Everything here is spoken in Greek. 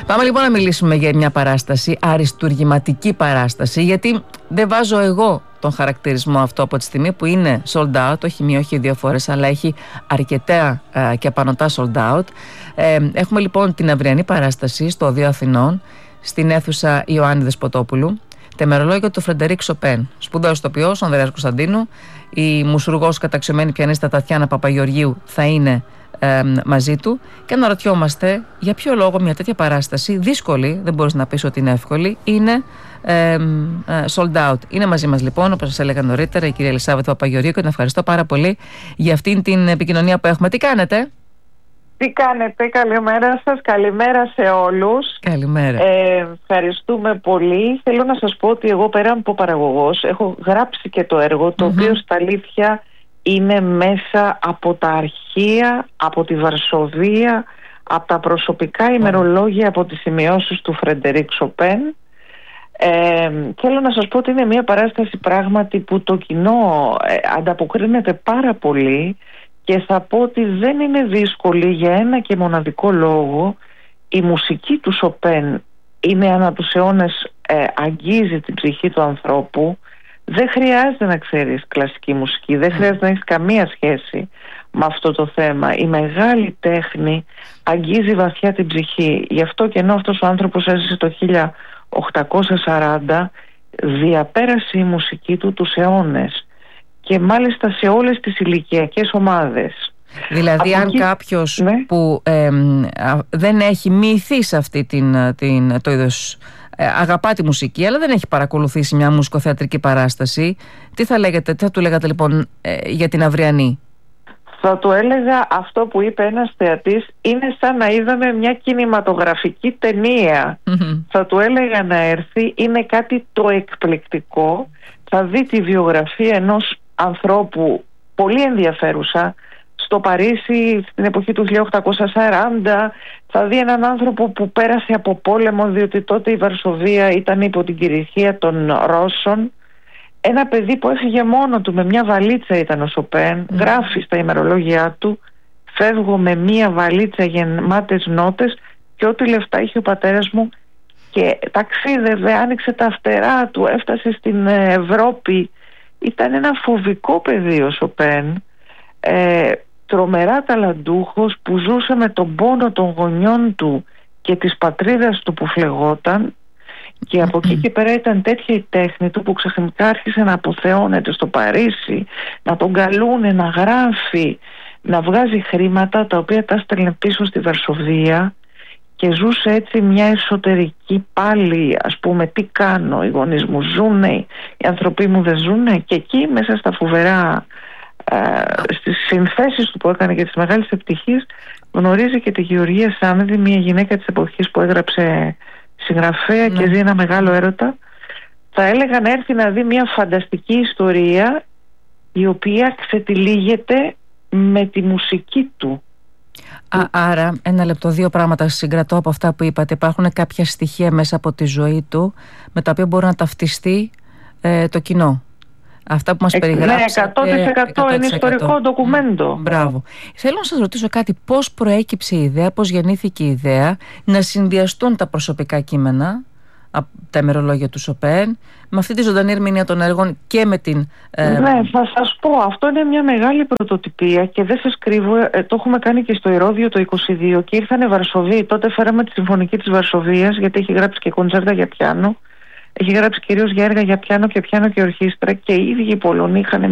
Πάμε λοιπόν να μιλήσουμε για μια παράσταση, αριστουργηματική παράσταση, γιατί δεν βάζω εγώ τον χαρακτηρισμό αυτό από τη στιγμή που είναι sold out, όχι μία, όχι δύο φορές, αλλά έχει αρκετά και απανωτά sold out. Έχουμε λοιπόν την αυριανή παράσταση στο Οδείο Αθηνών, στην αίθουσα Ιωάννη Δεσποτόπουλου. Τεμερολόγιο του Φρεντερίκ Σοπέν. Σπουδαίος ηθοποιός, ο Ανδρέας Κωνσταντίνου. Η μουσουργός καταξιωμένη πιανίστα Τατιάνα Παπαγεωργίου θα είναι μαζί του. Και αναρωτιόμαστε για ποιο λόγο μια τέτοια παράσταση, δύσκολη, δεν μπορείς να πεις ότι είναι εύκολη, είναι sold out. Είναι μαζί μας λοιπόν, όπως σας έλεγα νωρίτερα, η κυρία Ελισάβετ Παπαγεωργίου, και την ευχαριστώ πάρα πολύ για αυτήν την επικοινωνία που έχουμε. Τι κάνετε? Τι κάνετε, καλημέρα σας, καλημέρα σε όλους. Καλημέρα. Ευχαριστούμε πολύ. Θέλω να σας πω ότι εγώ πέρα από παραγωγός έχω γράψει και το έργο, το οποίο στα αλήθεια είναι μέσα από τα αρχεία, από τη Βαρσοβία, από τα προσωπικά ημερολόγια, από τις σημειώσεις του Φρεντερίκ Σοπέν. Θέλω να σας πω ότι είναι μια παράσταση πράγματι που το κοινό ανταποκρίνεται πάρα πολύ. Και θα πω ότι δεν είναι δύσκολη για ένα και μοναδικό λόγο. Η μουσική του Σοπέν είναι ανά τους αιώνες, αγγίζει την ψυχή του ανθρώπου. Δεν χρειάζεται να ξέρεις κλασική μουσική, δεν χρειάζεται να έχεις καμία σχέση με αυτό το θέμα. Η μεγάλη τέχνη αγγίζει βαθιά την ψυχή. Γι' αυτό και ενώ αυτός ο άνθρωπος έζησε το 1840, διαπέρασε η μουσική του τους αιώνες. Και μάλιστα σε όλες τις ηλικιακές ομάδες. Δηλαδή αν κάποιος που δεν έχει μυηθεί σε αυτή το είδος, αγαπά τη μουσική αλλά δεν έχει παρακολουθήσει μια μουσικοθεατρική παράσταση, τι θα του λέγατε λοιπόν για την αυριανή? Θα του έλεγα αυτό που είπε ένας θεατής, είναι σαν να είδαμε μια κινηματογραφική ταινία. Θα του έλεγα να έρθει, είναι κάτι το εκπληκτικό. Θα δει τη βιογραφία ενός ανθρώπου πολύ ενδιαφέρουσα στο Παρίσι στην εποχή του 1840. Θα δει έναν άνθρωπο που πέρασε από πόλεμο, διότι τότε η Βαρσοβία ήταν υπό την κυριαρχία των Ρώσων. Ένα παιδί που έφυγε μόνο του, με μια βαλίτσα ήταν ο Σοπέν. Γράφει στα ημερολόγια του: φεύγω με μια βαλίτσα γεμάτες νότες και ό,τι λεφτά είχε ο πατέρας μου, και ταξίδευε, άνοιξε τα φτερά του, έφτασε στην Ευρώπη. Ήταν ένα φοβικό παιδί ο Σοπέν, τρομερά ταλαντούχος, που ζούσε με τον πόνο των γονιών του και της πατρίδας του που φλεγόταν, και από εκεί και πέρα ήταν τέτοια η τέχνη του που ξαφνικά άρχισε να αποθεώνεται στο Παρίσι, να τον καλούνε να γράφει, να βγάζει χρήματα τα οποία τα έστελνε πίσω στη Βαρσοβία, και ζούσε έτσι μια εσωτερική πάλι, ας πούμε, τι κάνω, οι γονείς μου ζουνε, οι άνθρωποι μου δεν ζουνε. Και εκεί μέσα στα φοβερά, στις συνθέσεις του που έκανε και τις μεγάλες επιτυχίες, γνωρίζει και τη Γεωργία Σάμεδη, μια γυναίκα της εποχής που έγραψε συγγραφέα και ζει ένα μεγάλο έρωτα. Θα έλεγα να έρθει να δει μια φανταστική ιστορία, η οποία ξετυλίγεται με τη μουσική του. Άρα, ένα λεπτό, δύο πράγματα συγκρατώ από αυτά που είπατε. Υπάρχουν κάποια στοιχεία μέσα από τη ζωή του με τα οποία μπορεί να ταυτιστεί το κοινό. Αυτά που μας περιγράψατε. Ναι, 100% είναι ιστορικό ντοκουμέντο. Μπράβο. Θέλω να σας ρωτήσω κάτι. Πώς προέκυψε η ιδέα, πώς γεννήθηκε η ιδέα να συνδυαστούν τα προσωπικά κείμενα, τα ημερολόγια του Σοπέν, με αυτή τη ζωντανή ερμηνεία των έργων και με την... Ναι, θα σας πω, αυτό είναι μια μεγάλη πρωτοτυπία και δεν σας κρύβω, το έχουμε κάνει και στο Ηρώδειο το 22 και ήρθανε Βαρσοβοί. Τότε φέραμε τη Συμφωνική της Βαρσοβίας, γιατί έχει γράψει και κοντσέρτα για πιάνο, έχει γράψει κυρίως για έργα για πιάνο και ορχήστρα, και οι ίδιοι οι Πολωνοί είχαν